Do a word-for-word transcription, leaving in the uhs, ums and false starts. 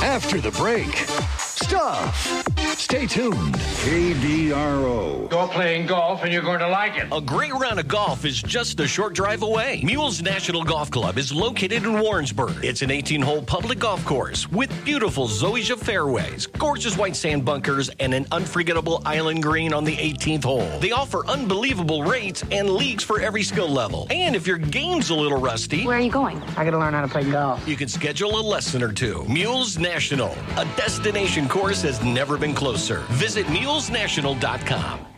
After the break, stuff. Stay tuned. K D R O. You're playing golf and you're going to like it. A great round of golf is just a short drive away. Mules National Golf Club is located in Warrensburg. It's an eighteen-hole public golf course with beautiful zoysia fairways, gorgeous white sand bunkers, and an unforgettable island green on the eighteenth hole. They offer unbelievable rates and leagues for every skill level. And if your game's a little rusty, where are you going? I gotta learn how to play golf. You can schedule a lesson or two. Mules National, a destination course has never been closer. Visit mules national dot com.